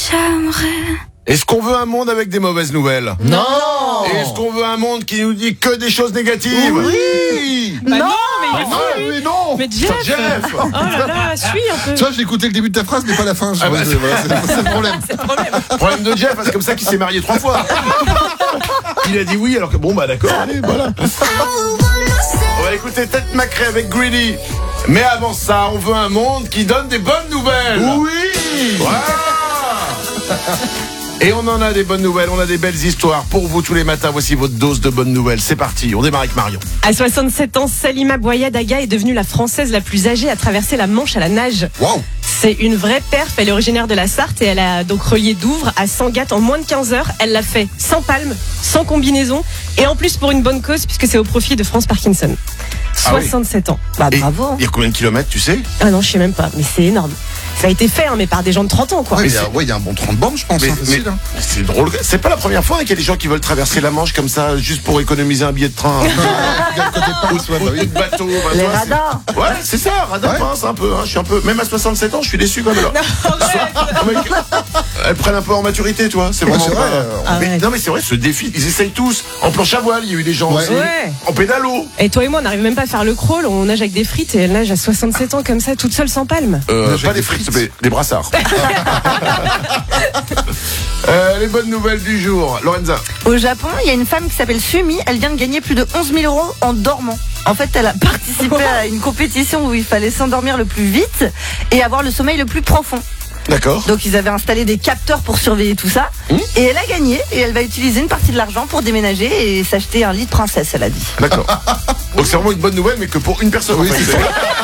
j'aimerais. Est-ce qu'on veut un monde avec des mauvaises nouvelles? Non. Est-ce qu'on veut un monde qui nous dit que des choses négatives? Oui. Bah non, mais il est Ah, fou. oui, non. Mais Jeff. Jeff. Oh là là, suis un peu. Tu vois, j'ai écouté le début de ta phrase, mais pas la fin. Ah bah, C'est le problème. C'est le problème. Problème de Jeff, c'est comme ça qu'il s'est marié 3 fois. Il a dit oui, alors que bon, bah d'accord, allez, voilà. On va écouter Ted McRae avec Greedy. Mais avant ça, on veut un monde qui donne des bonnes nouvelles. Oui. Voilà. Et on en a des bonnes nouvelles, on a des belles histoires pour vous tous les matins. Voici votre dose de bonnes nouvelles. C'est parti, on démarre avec Marion. À 67 ans, Salima Boyadaga est devenue la Française la plus âgée à traverser la Manche à la nage. Waouh. C'est une vraie perf, elle est originaire de la Sarthe et elle a donc relié Douvres à Sangatte en moins de 15 heures. Elle l'a fait sans palme, sans combinaison et en plus pour une bonne cause puisque c'est au profit de France Parkinson. Ah oui. 67 ans. Bah Et bravo. il y a combien de kilomètres, tu sais? Ah non, je sais même pas, mais c'est énorme. Ça a été fait, hein, mais par des gens de 30 ans, quoi. Ouais, Mais il y a un bon 30 bandes, je pense. Mais, hein, facile, hein. c'est drôle. C'est pas la première fois qu'il y a des gens qui veulent traverser la Manche comme ça, juste pour économiser un billet de train. Regarde côté Pince, ouais, bah Ou oui. de bateau. Bah, Les toi, c'est- radars. Ouais, c'est ça, radar Ouais. pince un peu. Hein. Je suis un peu. Même à 67 ans, je suis déçu quand même. Alors. Elles prennent un peu en maturité, toi. C'est Ouais, vraiment c'est pas. vrai, Mais, Arrête. non, mais c'est vrai, ce défi, ils essayent tous. En planche à voile, il y a eu des gens Ouais. aussi. Ouais. En pédalo. Et toi et moi, on n'arrive même pas à faire le crawl, on nage avec des frites et elle nage à 67 ans comme ça, toute seule sans palme. Pas des frites, mais des brassards. Les bonnes nouvelles du jour. Lorenza. Au Japon, il y a une femme qui s'appelle Sumi. Elle vient de gagner plus de 11 000 euros en dormant. En fait, elle a participé à une compétition où il fallait s'endormir le plus vite et avoir le sommeil le plus profond. D'accord. Donc ils avaient installé des capteurs pour surveiller tout ça. Et elle a gagné et elle va utiliser une partie de l'argent pour déménager et s'acheter un lit de princesse, elle a dit. D'accord. Donc c'est vraiment une bonne nouvelle, mais que pour une personne. Oui, en fait. c'est ça.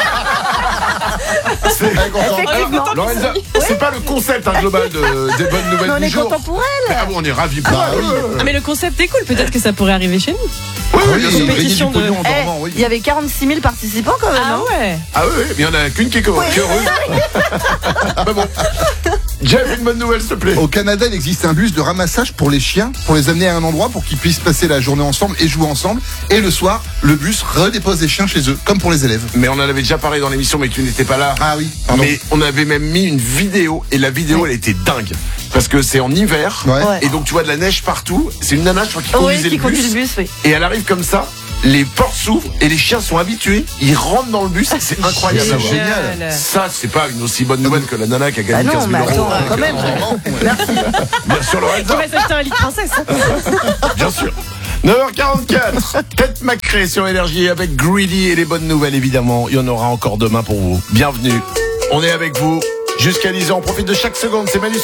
Effectivement. Alors, Lorenza, c'est pas le concept global des bonnes nouvelles Mais on du est jour. content pour elle. Ah bon, on est ravis pour Ah elle. oui. Ah mais le concept est cool, peut-être que ça pourrait arriver chez nous. Oui, Ah oui, bien sûr. gagner du compétition de- pognon en Eh, dormant, oui. il y avait 46 000 participants quand même. Ah hein. ouais. Ah oui, oui, mais il y en a qu'une qui est heureuse. Bah bon. Jeff, une bonne nouvelle, s'il te plaît. Au Canada, il existe un bus de ramassage pour les chiens, pour les amener à un endroit pour qu'ils puissent passer la journée ensemble et jouer ensemble. Et le soir, le bus redépose les chiens chez eux, comme pour les élèves. Mais on en avait déjà parlé dans l'émission, mais tu n'étais pas là. Ah oui, pardon. Mais on avait même mis une vidéo, et la vidéo, elle était dingue. Parce que c'est en hiver, Ouais. Ouais. et donc tu vois de la neige partout. C'est une nana, je crois, qui Oui, conduisait qui le conduit bus. le bus, oui. Et elle arrive comme ça, les portes s'ouvrent, et les chiens sont habitués. Ils rentrent dans le bus, c'est incroyable. à voir. génial. Ça, c'est pas une aussi bonne nouvelle que la nana qui a Bah gagné non, 15 mais 000 attends, euros. quand même. Bien sûr, Tu Lorenza. vas s'acheter un lit de princesse. Hein. Bien sûr. 9h44, Ted McRae sur Énergie avec Greedy et les bonnes nouvelles évidemment. Il y en aura encore demain pour vous. Bienvenue. On est avec vous jusqu'à 10h. On profite de chaque seconde. C'est Manu sur